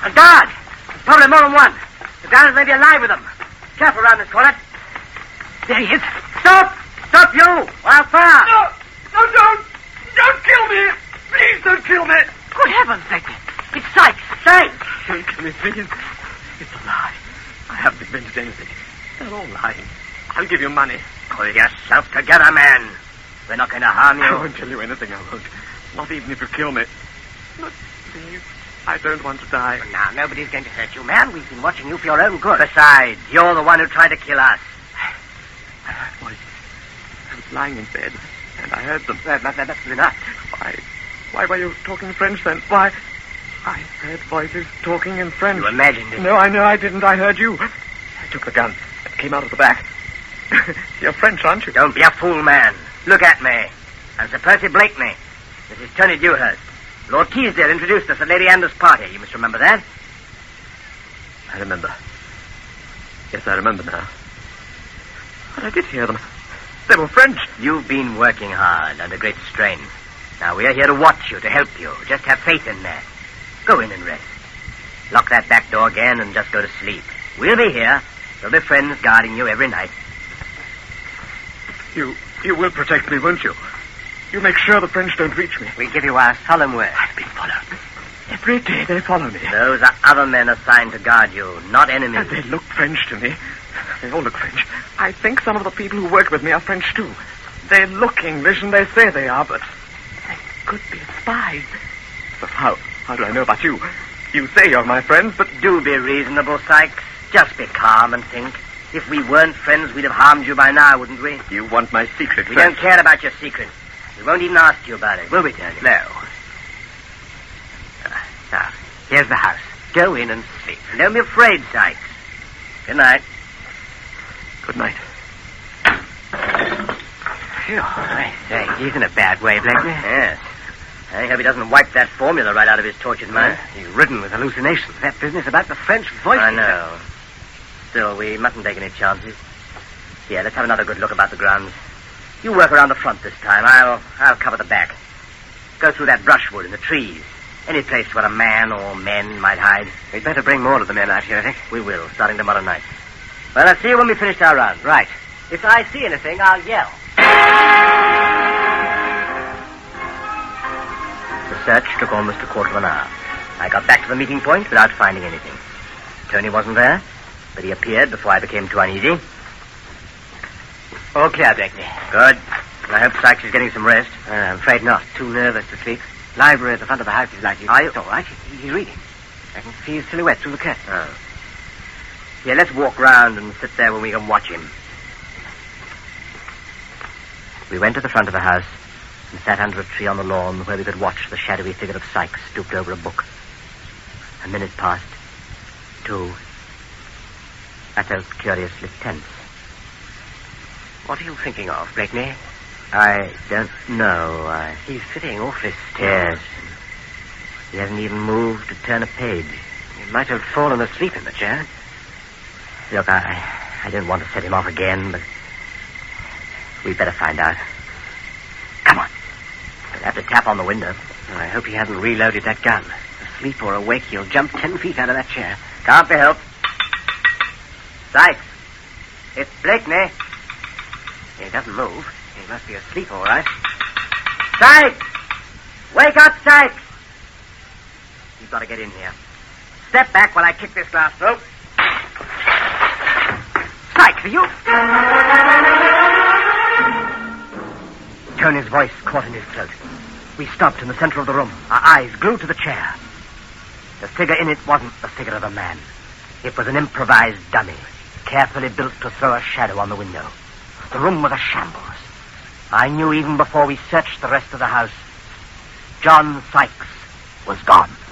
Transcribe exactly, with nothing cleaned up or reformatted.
A guard! Probably more than one. The guards may be alive with them. Careful around this corner. There he is. Stop! Stop, you! Wildfire! No! No, don't! Don't kill me! Please don't kill me! Good heavens, Becky. It's Sykes. Sykes! Don't kill me, please. It's a lie. I haven't invented anything. They're all lying. I'll give you money. Pull yourself together, man. We're not going to harm you. I won't tell you anything, I won't. Not even if you kill me. Look, please. I don't want to die. Now, nobody's going to hurt you, man. We've been watching you for your own good. Besides, you're the one who tried to kill us. I heard voices. I was lying in bed, and I heard them. That, that, that's enough. Why? Why were you talking French then? Why? I heard voices talking in French. You imagined it. No, I know I didn't. I heard you. I took the gun and came out of the back. You're French, aren't you? Don't be a fool, man. Look at me. I'm Sir Percy Blakeney. This is Tony Dewhurst. Lord Teasdale introduced us at Lady Andover's party. You must remember that. I remember. Yes, I remember now. But I did hear them. They were French. You've been working hard under great strain. Now, we're here to watch you, to help you. Just have faith in that. Go in and rest. Lock that back door again and just go to sleep. We'll be here. There'll be friends guarding you every night. You you will protect me, won't you? You make sure the French don't reach me. We'll give you our solemn word. I've been followed. Every day they follow me. Those are other men assigned to guard you, not enemies. And they look French to me. They all look French. I think some of the people who work with me are French, too. They look English, and they say they are, but they could be spies. But how, how do I know about you? You say you're my friends, but... Do be reasonable, Sykes. Just be calm and think. If we weren't friends, we'd have harmed you by now, wouldn't we? You want my secret, We sir? don't care about your secret. We won't even ask you about it, will we, Tony? No. Uh, now, here's the house. Go in and sleep. And don't be afraid, Sykes. Good night. Good night. Phew, I say, he's in a bad way, Blakeney. Yes. I hope he doesn't wipe that formula right out of his tortured mind. He's ridden with hallucinations. That business about the French voice. I know. Still, we mustn't take any chances. Here, let's have another good look about the grounds. You work around the front this time. I'll I'll cover the back. Go through that brushwood and the trees. Any place where a man or men might hide. We'd better bring more of the men out here, I think. We will, starting tomorrow night. Well, I'll see you when we finish our round. Right. If I see anything, I'll yell. The search took almost a quarter of an hour. I got back to the meeting point without finding anything. Tony wasn't there, but he appeared before I became too uneasy. All clear, Blakeney. Good. I hope Sykes is getting some rest. Uh, I'm afraid not. Too nervous to sleep. Library at the front of the house is lighted. Are you? It's all right. He- He's reading. I can see his silhouette through the curtain. Oh. Here, let's walk round and sit there where we can watch him. We went to the front of the house and sat under a tree on the lawn where we could watch the shadowy figure of Sykes stooped over a book. A minute passed. Two. I felt curiously tense. What are you thinking of, Blakeney? I don't know. I... He's sitting awfully still. Yes. He hasn't even moved to turn a page. He might have fallen asleep in the chair. Look, I, I don't want to set him off again, but we'd better find out. Come on. We'll have to tap on the window. I hope he hasn't reloaded that gun. Asleep or awake, he'll jump ten feet out of that chair. Can't be helped. Sykes. It's Blakeney. He doesn't move. He must be asleep, all right. Sykes! Wake up, Sykes! You've got to get in here. Step back while I kick this glass rope. Sykes, are you... Tony's voice caught in his throat. We stopped in the center of the room, our eyes glued to the chair. The figure in it wasn't the figure of a man. It was an improvised dummy, carefully built to throw a shadow on the window. The room was a shambles. I knew even before we searched the rest of the house, John Sykes was gone.